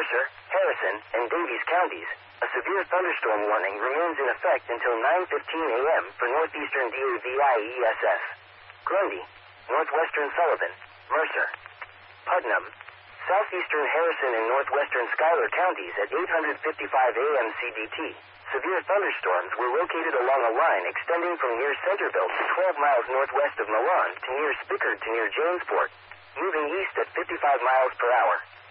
Mercer, Harrison, and Daviess counties, a severe thunderstorm warning remains in effect until 9:15 a.m. for northeastern DAVIESS. Grundy, northwestern Sullivan, Mercer, Putnam, southeastern Harrison, and northwestern Schuyler counties at 8:55 a.m. CDT. Severe thunderstorms were located along a line extending from near Centerville to 12 miles northwest of Milan to near Spickard to near Jamesport, moving east at 55 miles per hour.